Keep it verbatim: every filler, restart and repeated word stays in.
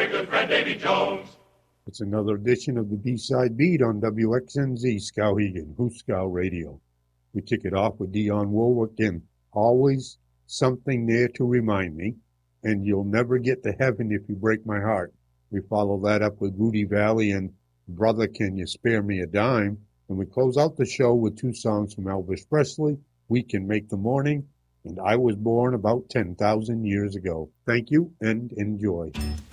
very good friend Davy Jones. It's another edition of the B-Side Beat on W X N Z Skowhegan, Hooskow Radio. We kick it off with Dionne Warwick and Always Something There to Remind Me, and You'll Never Get to Heaven If You Break My Heart. We follow that up with Rudy Valley and Brother, Can You Spare Me a Dime? And we close out the show with two songs from Elvis Presley, We Can Make the Morning, and I Was Born About ten thousand Years Ago. Thank you and enjoy.